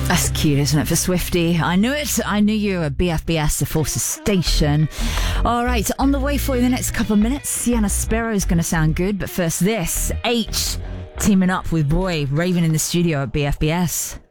That's cute, isn't it, for Swifty? I knew it. I knew you were a BFBS, the Forces Station. All right, on the way for you in the next couple of minutes. Sienna Sparrow is going to sound good, but first this, H teaming up with Boy, Raven in the studio at BFBS.